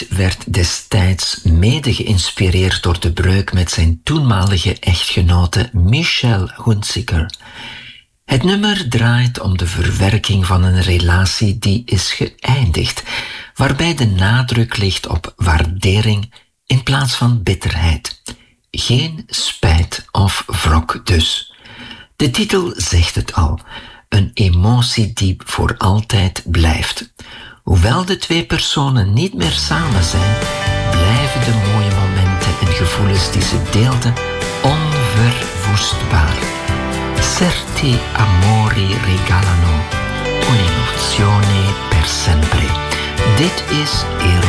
werd destijds mede geïnspireerd door de breuk met zijn toenmalige echtgenote Michelle Hunziker. Het nummer draait om de verwerking van een relatie die is geëindigd, waarbij de nadruk ligt op waardering in plaats van bitterheid. Geen spijt of wrok dus. De titel zegt het al, een emotie die voor altijd blijft. Hoewel de twee personen niet meer samen zijn, blijven de mooie momenten en gevoelens die ze deelden onverwoestbaar. Certi amori regalano un'emozione per sempre. Dit is Eros